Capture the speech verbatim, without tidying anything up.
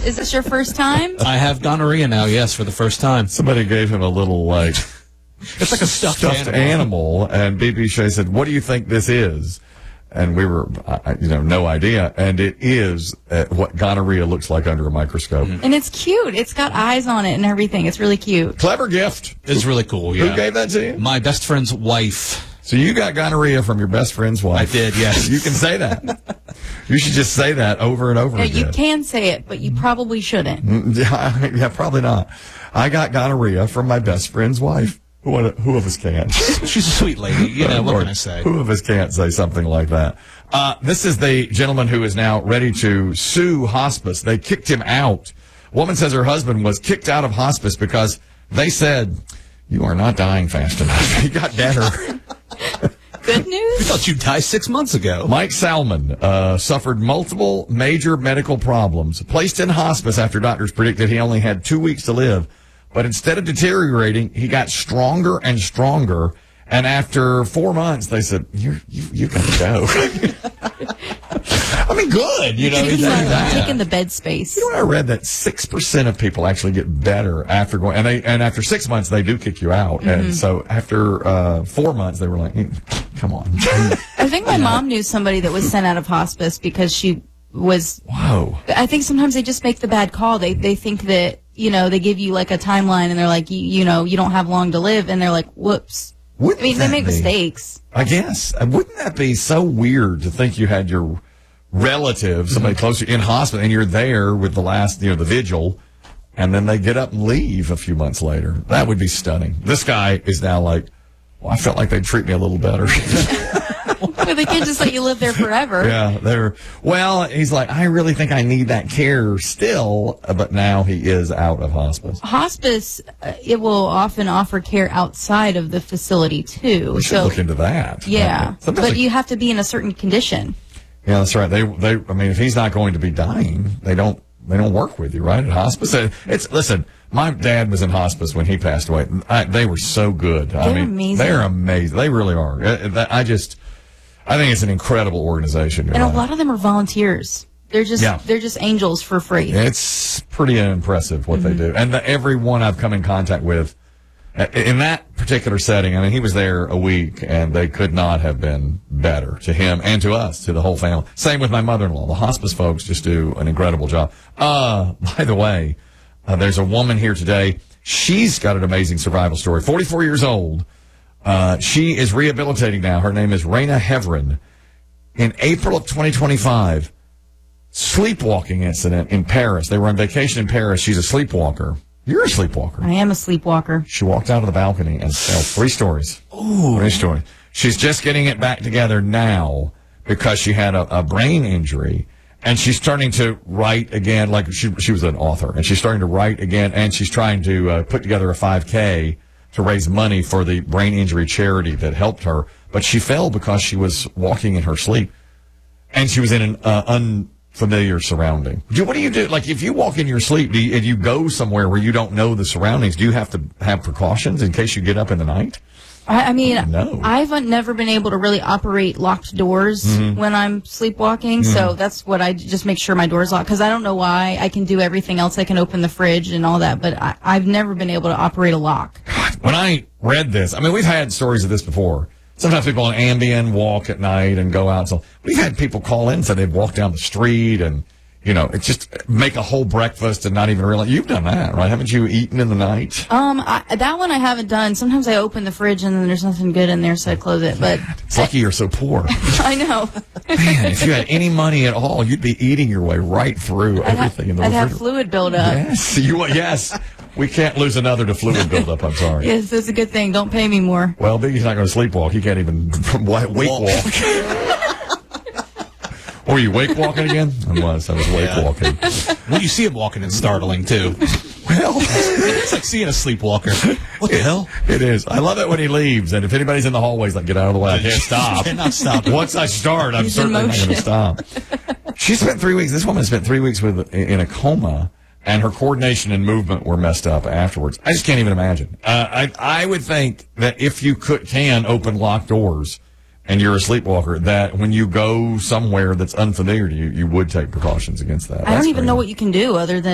Is this your first time? I have gonorrhea now, yes, for the first time. Somebody gave him a little, like, It's like a stuffed, stuffed animal. animal, and B B Shea said, "What do you think this is?" And we were, uh, you know, no idea. And it is uh, what gonorrhea looks like under a microscope. And it's cute. It's got eyes on it and everything. It's really cute. Clever gift. It's really cool, yeah. Who gave that to you? My best friend's wife. So you got gonorrhea from your best friend's wife. I did, yes. You can say that. You should just say that over and over Yeah, again. you can say it, but you probably shouldn't. Yeah, yeah, probably not. I got gonorrhea from my best friend's wife. Who, who of us can't? She's a sweet lady. You know, what can I say? Who of us can't say something like that? Uh, this is the gentleman who is now ready to sue hospice. They kicked him out. Woman says her husband was kicked out of hospice because they said, "You are not dying fast enough." He got better. Good news? We thought you'd die six months ago. Mike Salmon uh, suffered multiple major medical problems, placed in hospice after doctors predicted he only had two weeks to live. But instead of deteriorating, he got stronger and stronger. And after four months, they said, You're, you you got to go. I mean, good. You know, Taking, he's the, that. taking the bed space. You know, I read that six percent of people actually get better after going, and they, and after six months, they do kick you out. Mm-hmm. And so after uh, four months, they were like, come on. I think my mom knew somebody that was sent out of hospice because she was. Whoa. I think sometimes they just make the bad call. They they think that, you know, they give you like a timeline and they're like, you, you know, you don't have long to live. And they're like, whoops. Wouldn't I mean, they make be, mistakes. I guess. Wouldn't that be so weird to think you had your relative, somebody mm-hmm. close to you, in hospital, and you're there with the last, you know, the vigil, and then they get up and leave a few months later? That would be stunning. This guy is now like, well, I felt like they'd treat me a little better. Well, they can't just let you live there forever. Yeah, they're, well, he's like, I really think I need that care still, but now he is out of hospice. Hospice, uh, it will often offer care outside of the facility, too. We should so, look into that. Yeah, uh, but you have to be in a certain condition. Yeah, that's right. They, they, I mean, if he's not going to be dying, they don't, they don't work with you, right? At hospice, it's listen. My dad was in hospice when he passed away. I, they were so good. They're I mean, amazing. They're amazing. They really are. I, I just, I think it's an incredible organization. And a lot of them are volunteers. They're just, yeah. they're just angels for free. It's pretty impressive what mm-hmm. they do, and the, everyone I've come in contact with. In that particular setting, I mean, he was there a week, and they could not have been better to him and to us, to the whole family. Same with my mother-in-law. The hospice folks just do an incredible job. Uh, by the way, uh, there's a woman here today. She's got an amazing survival story. forty-four years old. Uh, she is rehabilitating now. Her name is Raina Heverin. In April of twenty twenty-five, sleepwalking incident in Paris. They were on vacation in Paris. She's a sleepwalker. You're a sleepwalker. I am a sleepwalker. She walked out of the balcony and fell three stories. Ooh. Three stories. She's just getting it back together now because she had a, a brain injury, and she's starting to write again. Like she, she was an author, and she's starting to write again, and she's trying to uh, put together a five K to raise money for the brain injury charity that helped her. But she fell because she was walking in her sleep, and she was in an uh, un. familiar surrounding. What do you do? Like, if you walk in your sleep do you, and you go somewhere where you don't know the surroundings, do you have to have precautions in case you get up in the night? I, I mean, no. I've never been able to really operate locked doors mm-hmm. when I'm sleepwalking, mm-hmm. so that's what I just make sure my door's locked, because I don't know why. I can do everything else. I can open the fridge and all that, but I, I've never been able to operate a lock. When I read this, I mean, we've had stories of this before. Sometimes people on Ambien walk at night and go out. So we've had people call in and say they've walked down the street and, you know, it's just make a whole breakfast and not even realize. You've done that, right? Haven't you eaten in the night? Um, I, that one I haven't done. Sometimes I open the fridge and then there's nothing good in there, so I close it. But it's lucky you're so poor. I know. Man, if you had any money at all, you'd be eating your way right through I'd everything ha- in the I'd refrigerator. have fluid buildup. Yes, you, yes. We can't lose another to fluid buildup. I'm sorry. Yes, that's a good thing. Don't pay me more. Well, Biggie's not going to sleepwalk. He can't even wake walk. Were you wake walking again? I was. I was wake Yeah. walking. When you see him walking, it's startling, too. Well, it's like seeing a sleepwalker. What the it, hell? It is. I love it when he leaves, and if anybody's in the hallways, like, get out of the way. I can't stop. I cannot stop. Once I start, I'm He's certainly not going to stop. She spent three weeks. This woman spent three weeks with in a coma, and her coordination and movement were messed up afterwards. I just can't even imagine. Uh, I I would think that if you could can open locked doors, and you're a sleepwalker, that when you go somewhere that's unfamiliar to you, you would take precautions against that. I don't That's even crazy. know what you can do other than